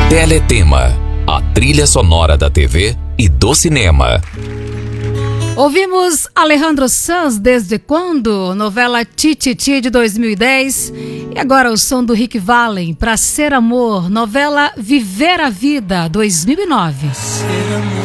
Teletema, a trilha sonora da TV e do cinema. Ouvimos Alejandro Sanz, Desde Quando, novela Tititi de 2010. E agora o som do Rick Vallen, Pra Ser Amor, novela Viver a Vida, 2009. Ser amor.